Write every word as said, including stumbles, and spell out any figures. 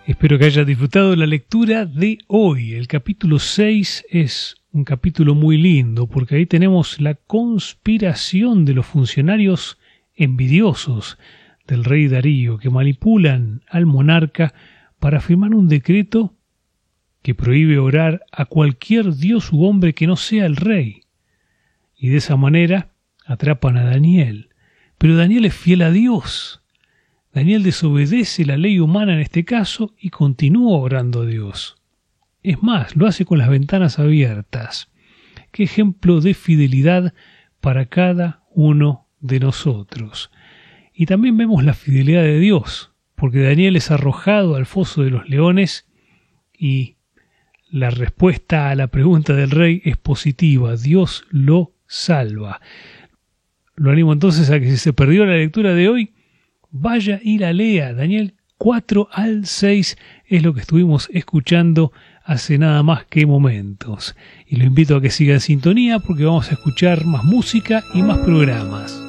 Espero que hayas disfrutado la lectura de hoy. El capítulo seis es un capítulo muy lindo porque ahí tenemos la conspiración de los funcionarios envidiosos del rey Darío que manipulan al monarca para firmar un decreto que prohíbe orar a cualquier dios u hombre que no sea el rey. Y de esa manera atrapan a Daniel. Pero Daniel es fiel a Dios. Daniel desobedece la ley humana en este caso y continúa orando a Dios. Es más, lo hace con las ventanas abiertas. Qué ejemplo de fidelidad para cada uno de nosotros. Y también vemos la fidelidad de Dios, porque Daniel es arrojado al foso de los leones y la respuesta a la pregunta del rey es positiva. Dios lo salva. Lo animo entonces a que si se perdió la lectura de hoy, vaya y la lea. Daniel cuatro al seis es lo que estuvimos escuchando hace nada más que momentos. Y lo invito a que siga en sintonía porque vamos a escuchar más música y más programas.